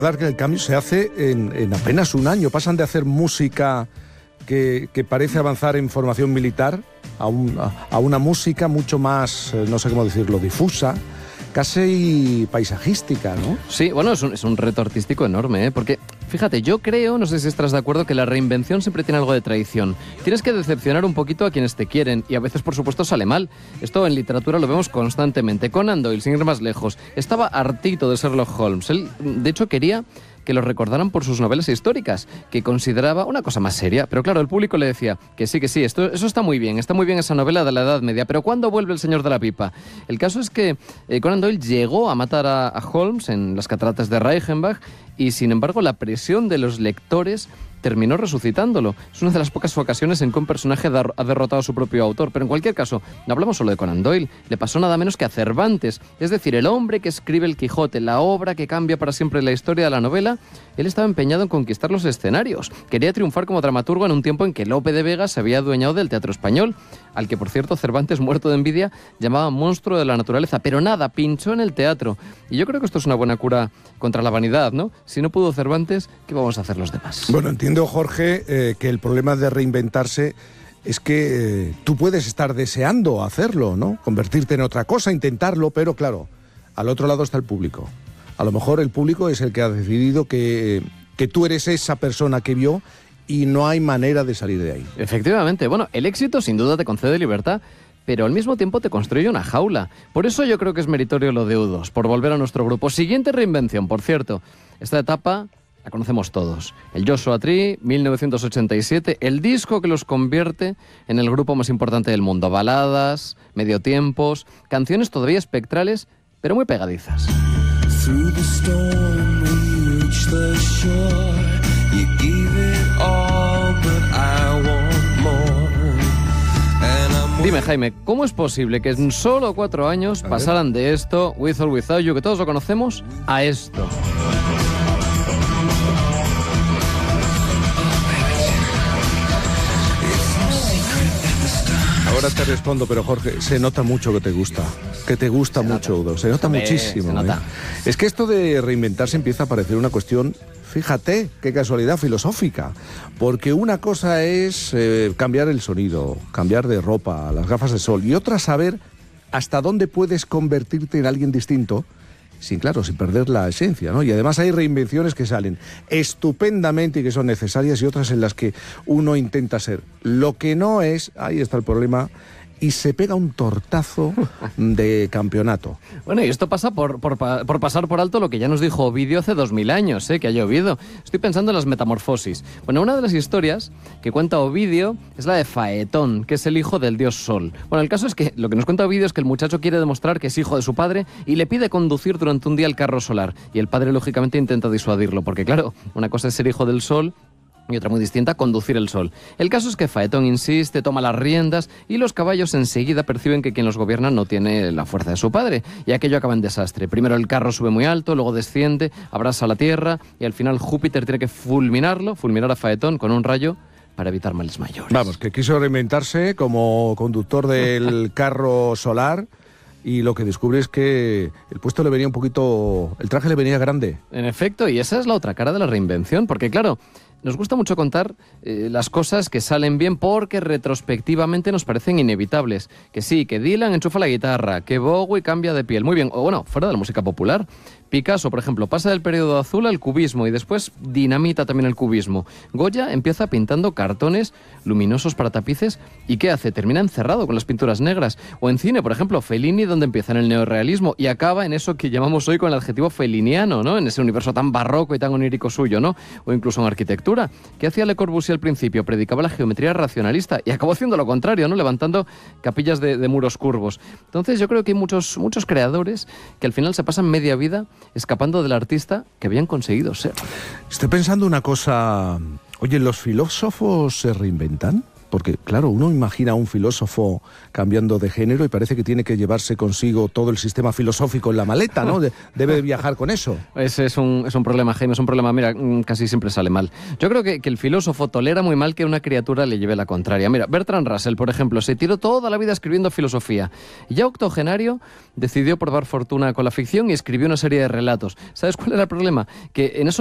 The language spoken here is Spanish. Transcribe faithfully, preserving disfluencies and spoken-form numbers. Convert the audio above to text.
Claro que el cambio se hace en, en apenas un año. Pasan de hacer música que, que parece avanzar en formación militar a, un, a, a una música mucho más, no sé cómo decirlo, difusa, casi paisajística, ¿no? Sí, bueno, es un, es un reto artístico enorme, ¿eh? Porque, fíjate, yo creo, no sé si estarás de acuerdo, que la reinvención siempre tiene algo de traición. Tienes que decepcionar un poquito a quienes te quieren y a veces, por supuesto, sale mal. Esto en literatura lo vemos constantemente. Conan Doyle, sin ir más lejos, estaba hartito de Sherlock Holmes. Él, de hecho, quería que lo recordaran por sus novelas históricas, que consideraba una cosa más seria. Pero claro, el público le decía que sí, que sí, esto, eso está muy bien, está muy bien esa novela de la Edad Media, pero ¿cuándo vuelve el señor de la pipa? El caso es que eh, Conan Doyle llegó a matar a, a Holmes en las cataratas de Reichenbach y, sin embargo, la presión de los lectores terminó resucitándolo. Es una de las pocas ocasiones en que un personaje ha derrotado a su propio autor. Pero en cualquier caso, no hablamos solo de Conan Doyle. Le pasó nada menos que a Cervantes. Es decir, el hombre que escribe el Quijote, la obra que cambia para siempre la historia de la novela, él estaba empeñado en conquistar los escenarios. Quería triunfar como dramaturgo en un tiempo en que Lope de Vega se había adueñado del teatro español, al que, por cierto, Cervantes, muerto de envidia, llamaba monstruo de la naturaleza. Pero nada, pinchó en el teatro. Y yo creo que esto es una buena cura contra la vanidad, ¿no? Si no pudo Cervantes, ¿qué vamos a hacer los demás? Bueno, entiendo, Jorge, eh, que el problema de reinventarse es que eh, tú puedes estar deseando hacerlo, ¿no? Convertirte en otra cosa, intentarlo, pero claro, al otro lado está el público. A lo mejor el público es el que ha decidido que, que tú eres esa persona que vio y no hay manera de salir de ahí. Efectivamente. Bueno, el éxito sin duda te concede libertad, pero al mismo tiempo te construye una jaula. Por eso yo creo que es meritorio lo de U dos, por volver a nuestro grupo. Siguiente reinvención, por cierto. Esta etapa la conocemos todos. El Joshua Tree, mil novecientos ochenta y siete, el disco que los convierte en el grupo más importante del mundo. Baladas, mediotiempos, canciones todavía espectrales, pero muy pegadizas. Through the storm we reach the shore. You give it all, but I want more. And I'm... Dime, Jaime, ¿cómo es posible que en solo cuatro años pasaran de esto, With or Without You, que todos lo conocemos, a esto? Ahora te respondo, pero Jorge, se nota mucho que te gusta, que te gusta se mucho, Udo, se nota Hombre, muchísimo. Se nota. ¿eh? Es que esto de reinventarse empieza a parecer una cuestión, fíjate, qué casualidad filosófica, porque una cosa es eh, cambiar el sonido, cambiar de ropa, las gafas de sol, y otra saber hasta dónde puedes convertirte en alguien distinto, sin, claro, sin perder la esencia, ¿no? Y además hay reinvenciones que salen estupendamente y que son necesarias y otras en las que uno intenta ser lo que no es, ahí está el problema, y se pega un tortazo de campeonato. Bueno, y esto pasa por, por, por pasar por alto lo que ya nos dijo Ovidio hace dos mil años, ¿eh? Que ha llovido. Estoy pensando en las metamorfosis. Bueno, una de las historias que cuenta Ovidio es la de Faetón, que es el hijo del dios Sol. Bueno, el caso es que lo que nos cuenta Ovidio es que el muchacho quiere demostrar que es hijo de su padre y le pide conducir durante un día el carro solar. Y el padre, lógicamente, intenta disuadirlo, porque claro, una cosa es ser hijo del Sol y otra muy distinta, conducir el sol. El caso es que Faetón insiste, toma las riendas y los caballos enseguida perciben que quien los gobierna no tiene la fuerza de su padre y aquello acaba en desastre. Primero el carro sube muy alto, luego desciende, abrasa la tierra y al final Júpiter tiene que fulminarlo, fulminar a Faetón con un rayo para evitar males mayores. Vamos, que quiso reinventarse como conductor del carro solar y lo que descubre es que el puesto le venía un poquito... el traje le venía grande. En efecto, y esa es la otra cara de la reinvención, porque claro, nos gusta mucho contar eh, las cosas que salen bien porque retrospectivamente nos parecen inevitables. Que sí, que Dylan enchufa la guitarra, que Bowie cambia de piel. Muy bien, o bueno, fuera de la música popular. Picasso, por ejemplo, pasa del periodo azul al cubismo y después dinamita también el cubismo. Goya empieza pintando cartones luminosos para tapices y ¿qué hace? Termina encerrado con las pinturas negras. O en cine, por ejemplo, Fellini, donde empieza en el neorrealismo y acaba en eso que llamamos hoy con el adjetivo feliniano, ¿no? En ese universo tan barroco y tan onírico suyo, ¿no? O incluso en arquitectura. ¿Qué hacía Le Corbusier al principio? Predicaba la geometría racionalista y acabó haciendo lo contrario, ¿no? Levantando capillas de, de muros curvos. Entonces yo creo que hay muchos, muchos creadores que al final se pasan media vida escapando del artista que habían conseguido ser. Estoy pensando una cosa. Oye, ¿los filósofos se reinventan? Porque, claro, uno imagina a un filósofo cambiando de género y parece que tiene que llevarse consigo todo el sistema filosófico en la maleta, ¿no? De, debe viajar con eso. Ese es un, es un problema, Jaime, es un problema, mira, casi siempre sale mal. Yo creo que, que el filósofo tolera muy mal que una criatura le lleve la contraria. Mira, Bertrand Russell, por ejemplo, se tiró toda la vida escribiendo filosofía. Y ya octogenario decidió probar fortuna con la ficción y escribió una serie de relatos. ¿Sabes cuál era el problema? Que en esos